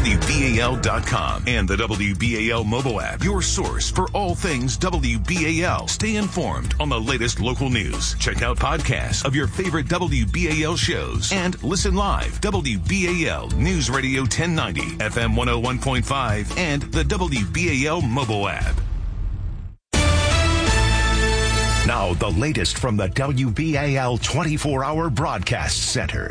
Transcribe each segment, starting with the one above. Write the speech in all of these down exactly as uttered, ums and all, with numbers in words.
W B A L dot com, and the W B A L mobile app, your source for all things W B A L. Stay informed on the latest local news. Check out podcasts of your favorite W B A L shows and listen live. W B A L News Radio ten ninety, F M one oh one point five, and the W B A L mobile app. Now, the latest from the W B A L twenty-four hour Broadcast Center.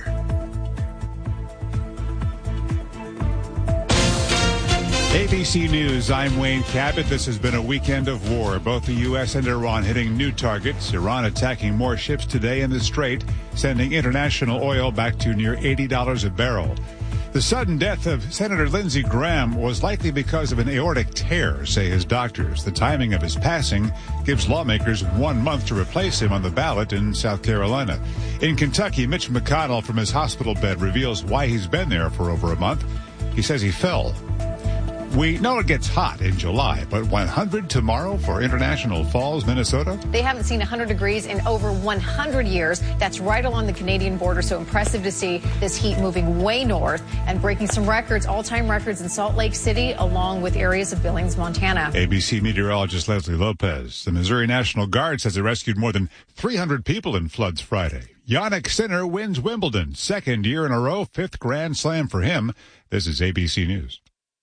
A B C News, I'm Wayne Cabot. This has been a weekend of war. Both the U S and Iran hitting new targets. Iran attacking more ships today in the Strait, sending international oil back to near eighty dollars a barrel. The sudden death of Senator Lindsey Graham was likely because of an aortic tear, say his doctors. The timing of his passing gives lawmakers one month to replace him on the ballot in South Carolina. In Kentucky, Mitch McConnell from his hospital bed reveals why he's been there for over a month. He says he fell. We know it gets hot in July, but one hundred tomorrow for International Falls, Minnesota? They haven't seen one hundred degrees in over one hundred years. That's right along the Canadian border, so impressive to see this heat moving way north and breaking some records, all-time records in Salt Lake City, along with areas of Billings, Montana. A B C meteorologist Leslie Lopez. The Missouri National Guard says it rescued more than three hundred people in floods Friday. Jannik Sinner wins Wimbledon, second year in a row, fifth Grand Slam for him. This is A B C News.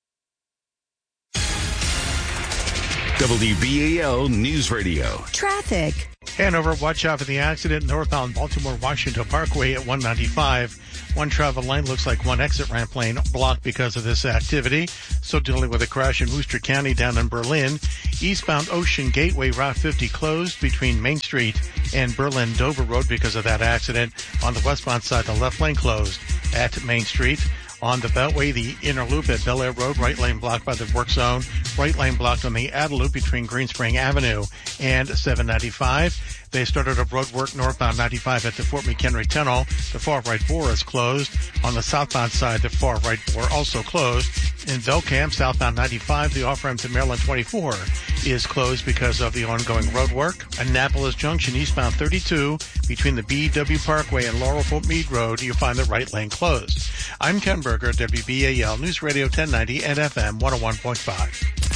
W B A L News Radio. Traffic. Hanover, watch out for the accident northbound Baltimore-Washington Parkway at one ninety-five. One travel lane looks like one exit ramp lane blocked because of this activity. So dealing with a crash in Worcester County down in Berlin. Eastbound Ocean Gateway Route fifty closed between Main Street and Berlin-Dover Road because of that accident. On the westbound side, the left lane closed at Main Street. On the Beltway, the inner loop at Bel Air Road, right lane blocked by the work zone. Right lane blocked on the Ada Loop between Greenspring Avenue and seven ninety-five. They started up road work northbound ninety-five at the Fort McHenry Tunnel. The far right bore is closed. On the southbound side, the far right bore also closed. In Velcam, southbound ninety-five, the off-ramp to Maryland twenty-four is closed because of the ongoing road work. Annapolis Junction, eastbound thirty-two, between the B W Parkway and Laurel Fort Meade Road, you'll find the right lane closed. I'm Ken Berger, W B A L News Radio ten ninety and F M one oh one point five.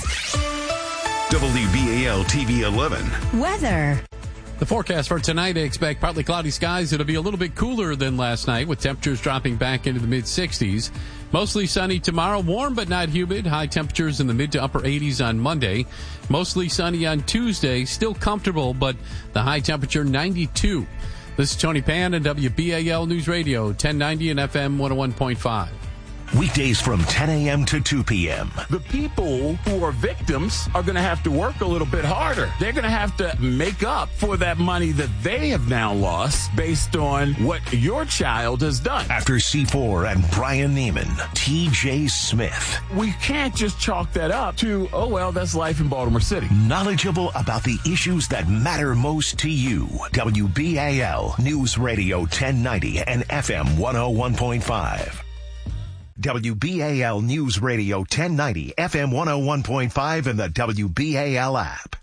W B A L T V eleven. Weather. The forecast for tonight, I expect partly cloudy skies. It'll be a little bit cooler than last night, with temperatures dropping back into the mid sixties. Mostly sunny tomorrow, warm but not humid. High temperatures in the mid to upper eighties on Monday. Mostly sunny on Tuesday, still comfortable, but the high temperature ninety-two. This is Tony Pan and W B A L News Radio, ten ninety and F M one oh one point five. Weekdays from ten a.m. to two p.m. The people who are victims are going to have to work a little bit harder. They're going to have to make up for that money that they have now lost based on what your child has done. After C four and Brian Neiman, T J Smith. We can't just chalk that up to, oh, well, that's life in Baltimore City. Knowledgeable about the issues that matter most to you. W B A L News Radio ten ninety and F M one oh one point five. W B A L News Radio ten ninety, F M one oh one point five, and the W B A L app.